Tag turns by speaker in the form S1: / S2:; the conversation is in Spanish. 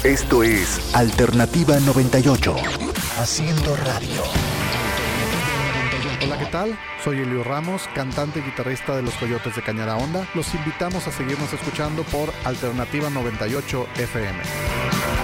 S1: Esto es Alternativa 98. Haciendo radio.
S2: Hola, ¿qué tal? Soy Elio Ramos, cantante y guitarrista de Los Coyotes de Cañada Honda. Los invitamos a seguirnos escuchando por Alternativa 98 FM.